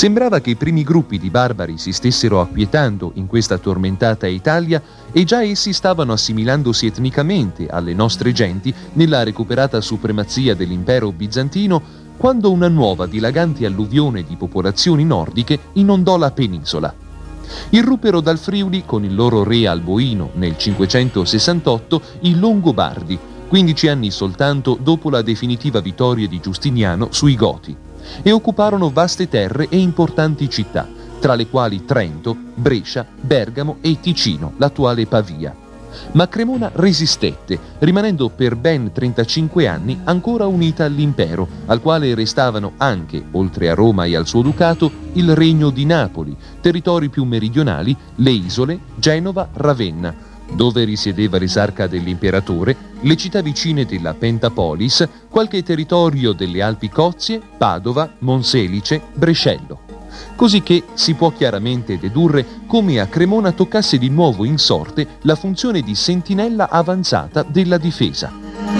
Sembrava che i primi gruppi di barbari si stessero acquietando in questa tormentata Italia e già essi stavano assimilandosi etnicamente alle nostre genti nella recuperata supremazia dell'impero bizantino, quando una nuova dilagante alluvione di popolazioni nordiche inondò la penisola. Irruppero dal Friuli con il loro re Alboino nel 568 i Longobardi, 15 anni soltanto dopo la definitiva vittoria di Giustiniano sui Goti, e occuparono vaste terre e importanti città, tra le quali Trento, Brescia, Bergamo e Ticino, l'attuale Pavia. Ma Cremona resistette, rimanendo per ben 35 anni ancora unita all'impero, al quale restavano anche, oltre a Roma e al suo ducato, il Regno di Napoli, territori più meridionali, le isole, Genova, Ravenna, dove risiedeva l'esarca dell'imperatore, le città vicine della Pentapolis, qualche territorio delle Alpi Cozie, Padova, Monselice, Brescello. Così che si può chiaramente dedurre come a Cremona toccasse di nuovo in sorte la funzione di sentinella avanzata della difesa.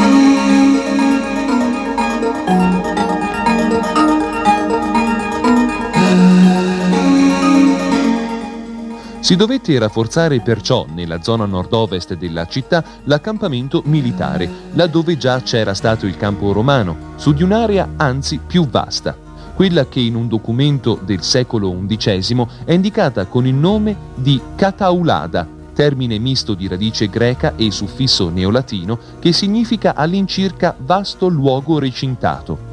Si dovette rafforzare perciò nella zona nord-ovest della città l'accampamento militare, laddove già c'era stato il campo romano, su di un'area anzi più vasta, quella che in un documento del secolo XI è indicata con il nome di Cataulada, termine misto di radice greca e suffisso neolatino che significa all'incirca vasto luogo recintato.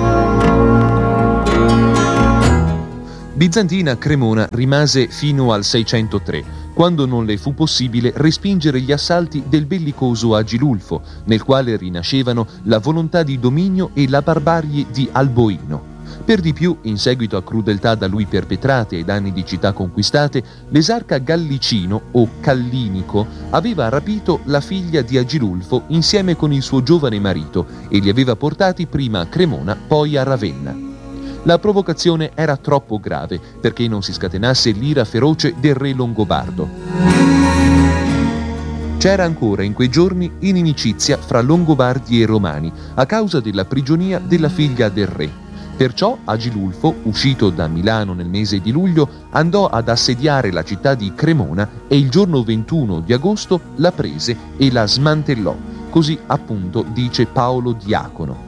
Bizantina Cremona rimase fino al 603, quando non le fu possibile respingere gli assalti del bellicoso Agilulfo, nel quale rinascevano la volontà di dominio e la barbarie di Alboino. Per di più, in seguito a crudeltà da lui perpetrate ai danni di città conquistate, l'esarca Gallicino o Callinico aveva rapito la figlia di Agilulfo insieme con il suo giovane marito e li aveva portati prima a Cremona, poi a Ravenna. La provocazione era troppo grave perché non si scatenasse l'ira feroce del re longobardo. C'era ancora in quei giorni inimicizia fra Longobardi e Romani a causa della prigionia della figlia del re. Perciò Agilulfo, uscito da Milano nel mese di luglio, andò ad assediare la città di Cremona e il giorno 21 di agosto la prese e la smantellò. Così appunto dice Paolo Diacono.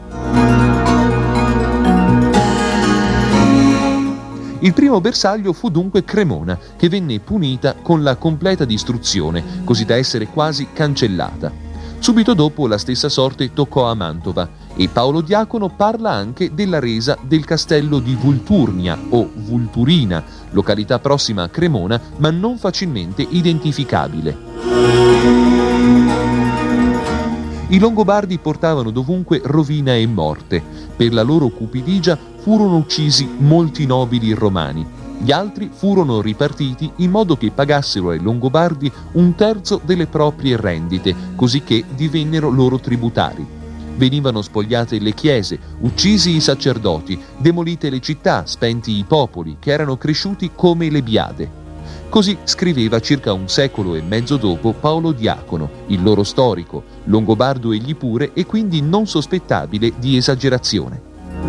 Il primo bersaglio fu dunque Cremona, che venne punita con la completa distruzione, così da essere quasi cancellata. Subito dopo la stessa sorte toccò a Mantova e Paolo Diacono parla anche della resa del castello di Vulturnia o Vulturina, località prossima a Cremona ma non facilmente identificabile. I Longobardi portavano dovunque rovina e morte. Per la loro cupidigia furono uccisi molti nobili romani. Gli altri furono ripartiti in modo che pagassero ai Longobardi un terzo delle proprie rendite, così che divennero loro tributari. Venivano spogliate le chiese, uccisi i sacerdoti, demolite le città, spenti i popoli, che erano cresciuti come le biade. Così scriveva circa un secolo e mezzo dopo Paolo Diacono, il loro storico, longobardo egli pure e quindi non sospettabile di esagerazione.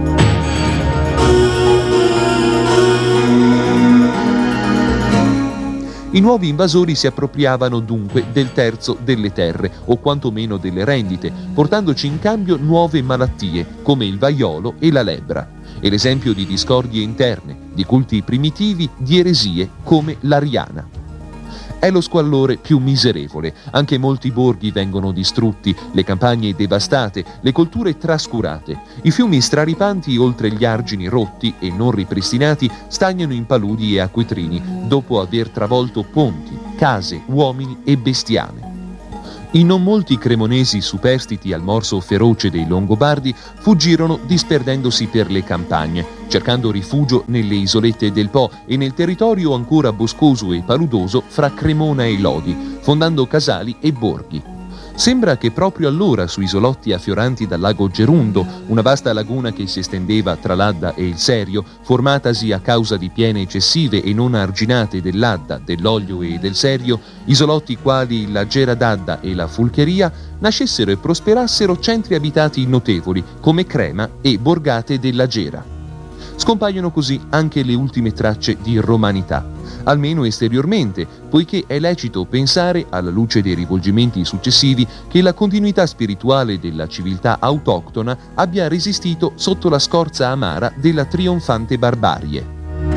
I nuovi invasori si appropriavano dunque del terzo delle terre, o quantomeno delle rendite, portandoci in cambio nuove malattie, come il vaiolo e la lebbra, e l'esempio di discordie interne, di culti primitivi, di eresie, come l'ariana. È lo squallore più miserevole. Anche molti borghi vengono distrutti, le campagne devastate, le colture trascurate. I fiumi straripanti oltre gli argini rotti e non ripristinati stagnano in paludi e acquitrini, dopo aver travolto ponti, case, uomini e bestiame. I non molti cremonesi superstiti al morso feroce dei Longobardi fuggirono disperdendosi per le campagne, cercando rifugio nelle isolette del Po e nel territorio ancora boscoso e paludoso fra Cremona e Lodi, fondando casali e borghi. Sembra che proprio allora su isolotti affioranti dal lago Gerundo, una vasta laguna che si estendeva tra l'Adda e il Serio, formatasi a causa di piene eccessive e non arginate dell'Adda, dell'Oglio e del Serio, isolotti quali la Gera d'Adda e la Fulcheria, nascessero e prosperassero centri abitati notevoli come Crema e borgate della Gera. Scompaiono così anche le ultime tracce di romanità, almeno esteriormente, poiché è lecito pensare, alla luce dei rivolgimenti successivi, che la continuità spirituale della civiltà autoctona abbia resistito sotto la scorza amara della trionfante barbarie.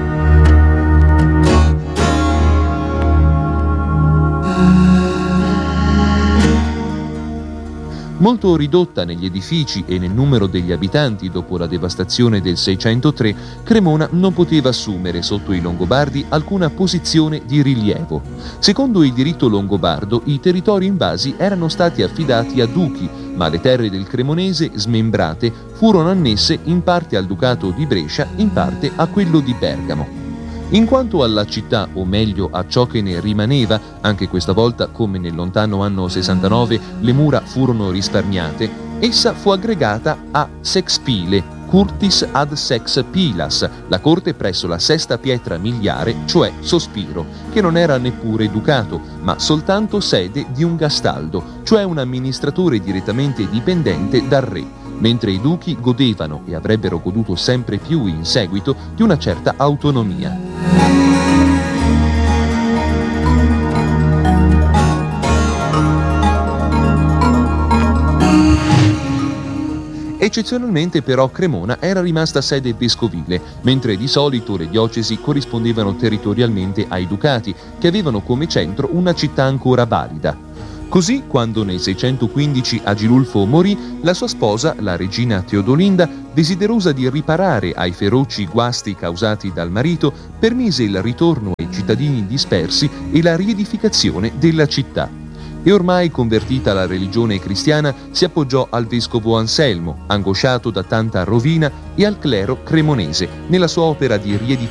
Molto ridotta negli edifici e nel numero degli abitanti dopo la devastazione del 603, Cremona non poteva assumere sotto i Longobardi alcuna posizione di rilievo. Secondo il diritto longobardo, i territori invasi erano stati affidati a duchi, ma le terre del Cremonese, smembrate, furono annesse in parte al Ducato di Brescia, in parte a quello di Bergamo. In quanto alla città, o meglio a ciò che ne rimaneva, anche questa volta, come nel lontano anno 69, le mura furono risparmiate, essa fu aggregata a Sex Pile, Curtis ad Sex Pilas, la corte presso la sesta pietra miliare, cioè Sospiro, che non era neppure ducato, ma soltanto sede di un gastaldo, cioè un amministratore direttamente dipendente dal re, mentre i duchi godevano, e avrebbero goduto sempre più in seguito, di una certa autonomia. Eccezionalmente però Cremona era rimasta sede vescovile, mentre di solito le diocesi corrispondevano territorialmente ai ducati, che avevano come centro una città ancora valida. Così, quando nel 615 Agilulfo morì, la sua sposa, la regina Teodolinda, desiderosa di riparare ai feroci guasti causati dal marito, permise il ritorno ai cittadini dispersi e la riedificazione della città. E ormai convertita alla religione cristiana, si appoggiò al vescovo Anselmo, angosciato da tanta rovina, e al clero cremonese, nella sua opera di riedificazione